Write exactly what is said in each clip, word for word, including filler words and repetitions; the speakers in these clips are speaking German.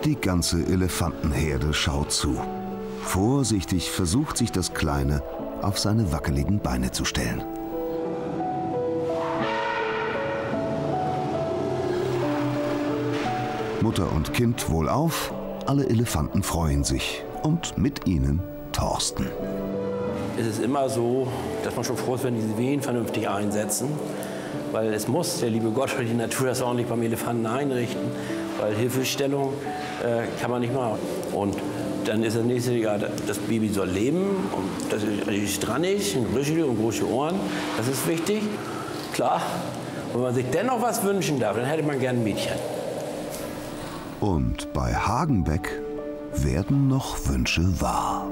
Die ganze Elefantenherde schaut zu. Vorsichtig versucht sich das Kleine auf seine wackeligen Beine zu stellen. Mutter und Kind wohlauf, alle Elefanten freuen sich und mit ihnen Thorsten. Es ist immer so, dass man schon froh ist, wenn diese Wehen vernünftig einsetzen. Weil es muss der liebe Gott oder die Natur das ordentlich beim Elefanten einrichten. Weil Hilfestellung äh, kann man nicht machen. Und dann ist das nächste, ja, das Baby soll leben und das ist dran ist, ein Rüschel und große Ohren. Das ist wichtig, klar. Wenn man sich dennoch was wünschen darf, dann hätte man gern ein Mädchen. Und bei Hagenbeck werden noch Wünsche wahr.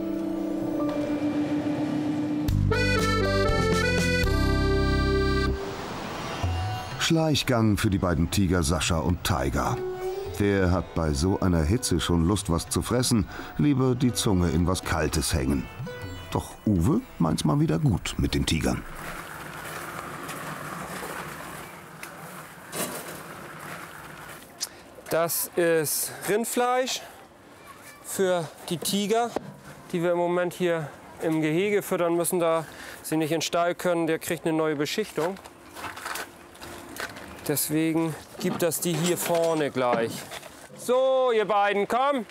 Schleichgang für die beiden Tiger Sascha und Tiger. Wer hat bei so einer Hitze schon Lust, was zu fressen? Lieber die Zunge in was Kaltes hängen. Doch Uwe meint's mal wieder gut mit den Tigern. Das ist Rindfleisch für die Tiger, die wir im Moment hier im Gehege füttern müssen, da sie nicht in den Stall können. Der kriegt eine neue Beschichtung. Deswegen gibt das die hier vorne gleich. So, ihr beiden, komm.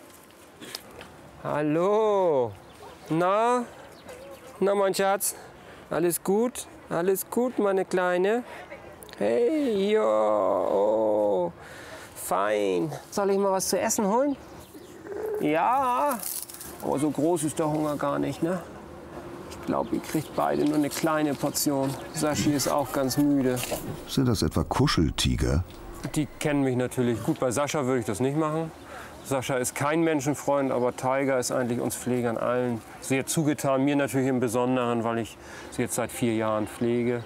Hallo. Na? Na, mein Schatz? Alles gut? Alles gut, meine Kleine? Hey, jo. Oh. Fein. Soll ich mal was zu essen holen? Ja. Oh, so groß ist der Hunger gar nicht, ne? Ich glaube, ihr kriegt beide nur eine kleine Portion. Saschi ist auch ganz müde. Sind das etwa Kuscheltiger? Die kennen mich natürlich gut. Bei Sascha würde ich das nicht machen. Sascha ist kein Menschenfreund, aber Tiger ist eigentlich uns Pflegern allen sehr zugetan. Mir natürlich im Besonderen, weil ich sie jetzt seit vier Jahren pflege.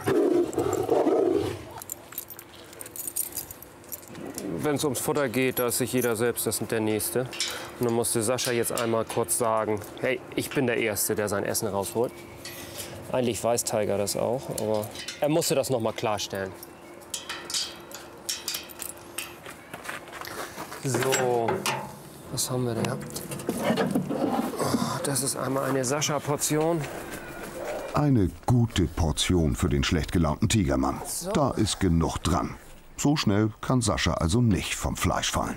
Wenn es ums Futter geht, da ist sich jeder selbst das der Nächste. Und dann musste Sascha jetzt einmal kurz sagen, hey, ich bin der Erste, der sein Essen rausholt. Eigentlich weiß Tiger das auch, aber er musste das noch mal klarstellen. So, was haben wir denn? Oh, das ist einmal eine Sascha-Portion. Eine gute Portion für den schlecht gelaunten Tigermann. So. Da ist genug dran. So schnell kann Sascha also nicht vom Fleisch fallen.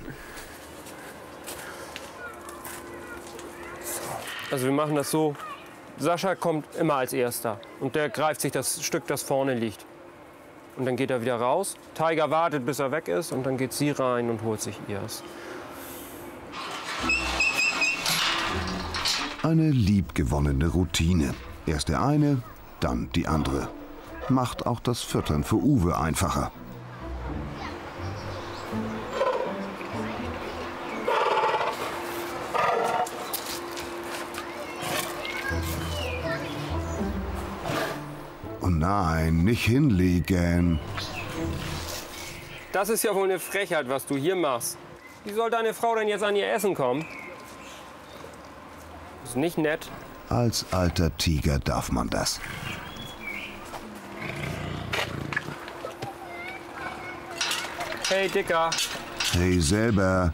Also wir machen das so, Sascha kommt immer als Erster und der greift sich das Stück, das vorne liegt. Und dann geht er wieder raus. Tiger wartet, bis er weg ist und dann geht sie rein und holt sich ihrs. Eine liebgewonnene Routine. Erst der eine, dann die andere. Macht auch das Füttern für Uwe einfacher. Oh nein, nicht hinlegen. Das ist ja wohl eine Frechheit, was du hier machst. Wie soll deine Frau denn jetzt an ihr Essen kommen? Ist nicht nett. Als alter Tiger darf man das. Hey, Dicker. Hey, selber.